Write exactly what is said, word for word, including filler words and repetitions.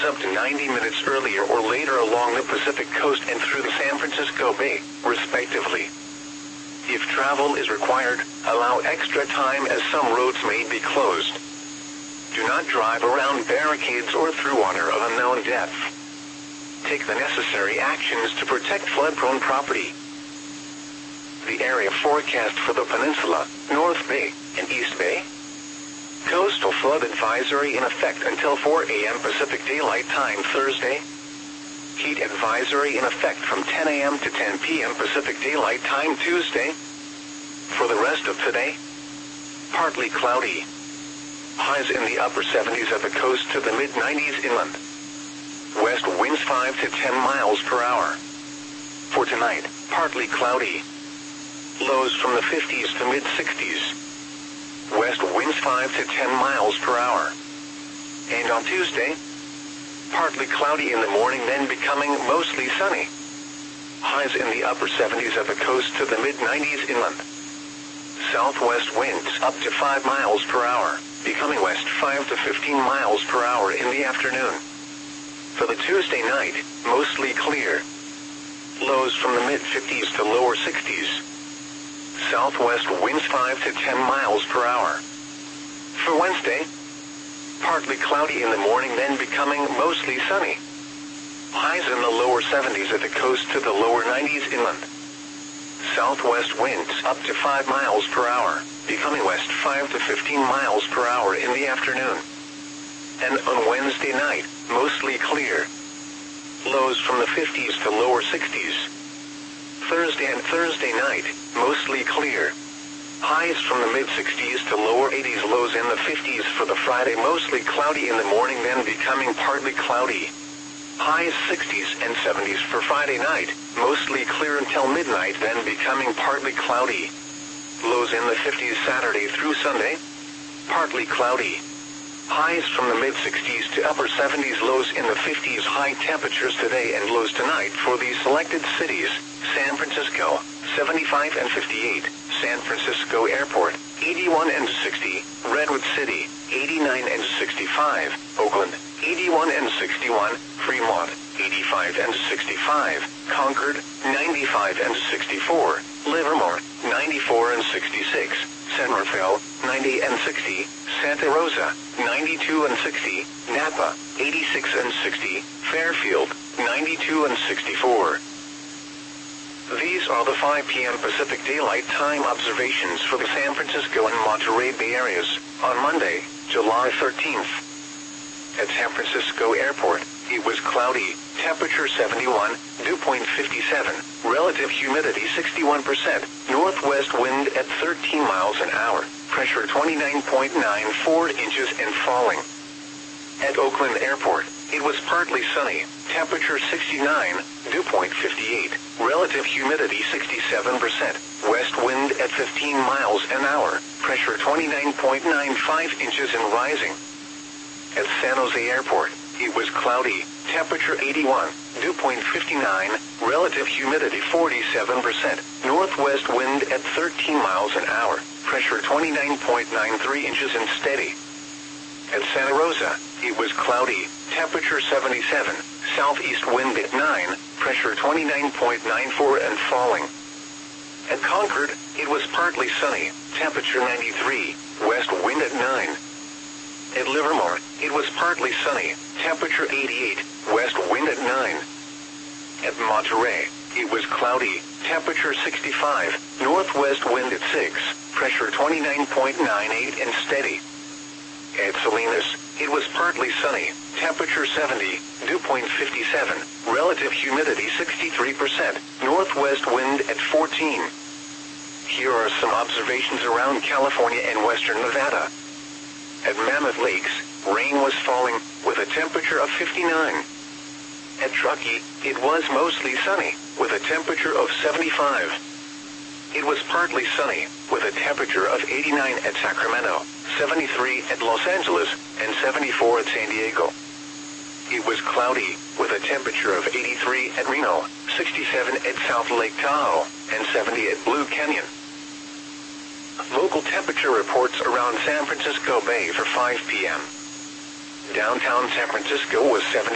up to ninety minutes earlier or later along the Pacific coast and through the San Francisco Bay, respectively. If travel is required, allow extra time as some roads may be closed. Do not drive around barricades or through water of unknown depth. Take the necessary actions to protect flood-prone property. The area forecast for the peninsula, North Bay, and East Bay. Coastal flood advisory in effect until four a m Pacific Daylight Time Thursday. Heat advisory in effect from ten a m to ten p m Pacific Daylight Time Tuesday. For the rest of today, partly cloudy. Highs in the upper seventies at the coast to the mid nineties inland. West winds five to ten miles per hour. For tonight, partly cloudy. Lows from the fifties to mid sixties. West winds five to ten miles per hour. And on Tuesday, partly cloudy in the morning, then becoming mostly sunny. Highs in the upper seventies at the coast to the mid nineties inland. Southwest winds up to five miles per hour, becoming west five to fifteen miles per hour in the afternoon. For the Tuesday night, mostly clear. Lows from the mid fifties to lower sixties. Southwest winds five to ten miles per hour. For Wednesday, partly cloudy in the morning, then becoming mostly sunny. Highs in the lower seventies at the coast to the lower nineties inland. Southwest winds up to five miles per hour, becoming west five to fifteen miles per hour in the afternoon. And on Wednesday night, mostly clear. Lows from the fifties to lower sixties. Thursday and Thursday night, mostly clear. Highs from the mid sixties to lower eighties, lows in the fifties for the Friday, mostly cloudy in the morning, then becoming partly cloudy. Highs sixties and seventies for Friday night, mostly clear until midnight, then becoming partly cloudy. Lows in the fifties Saturday through Sunday, partly cloudy. Highs from the mid sixties to upper seventies, lows in the fifties. High temperatures today and lows tonight for these selected cities: San Francisco, seventy-five and fifty-eight, San Francisco Airport, eighty-one and sixty, Redwood City, eighty-nine and sixty-five, Oakland, eighty-one and sixty-one, Fremont, eighty-five and sixty-five, Concord, ninety-five and sixty-four, Livermore, ninety-four and sixty-six, San Rafael, ninety and sixty, Santa Rosa, ninety-two and sixty, Napa, eighty-six and sixty, Fairfield, ninety-two and sixty-four. These are the five p m Pacific Daylight Time observations for the San Francisco and Monterey Bay areas on Monday, July thirteenth. At San Francisco Airport, it was cloudy, temperature seventy-one, dew point fifty-seven, relative humidity sixty-one percent, northwest wind at thirteen miles an hour, pressure twenty-nine point nine four inches and falling. At Oakland Airport, it was partly sunny, temperature sixty-nine, dew point fifty-eight, relative humidity sixty-seven percent, west wind at fifteen miles an hour, pressure twenty-nine point nine five inches and rising. At San Jose Airport, it was cloudy, temperature eighty-one, dew point fifty-nine, relative humidity forty-seven percent, northwest wind at thirteen miles an hour, pressure twenty-nine point nine three inches and steady. At Santa Rosa, it was cloudy, temperature seventy-seven, southeast wind at nine, pressure twenty-nine point nine four and falling. At Concord, it was partly sunny, temperature ninety-three, west wind at nine. At Livermore, it was partly sunny, temperature eighty-eight, west wind at nine. At Monterey, it was cloudy, temperature sixty-five, northwest wind at six, pressure twenty-nine point nine eight and steady. At Salinas, it was partly sunny, temperature seventy, dew point fifty-seven, relative humidity sixty-three percent, northwest wind at fourteen. Here are some observations around California and western Nevada. At Mammoth Lakes, rain was falling, with a temperature of fifty-nine. At Truckee, it was mostly sunny, with a temperature of seventy-five. It was partly sunny, with a temperature of eighty-nine at Sacramento, seventy-three at Los Angeles, and seventy-four at San Diego. It was cloudy, with a temperature of eighty-three at Reno, sixty-seven at South Lake Tahoe, and seventy at Blue Canyon. Local temperature reports around San Francisco Bay for five p m Downtown San Francisco was seventy.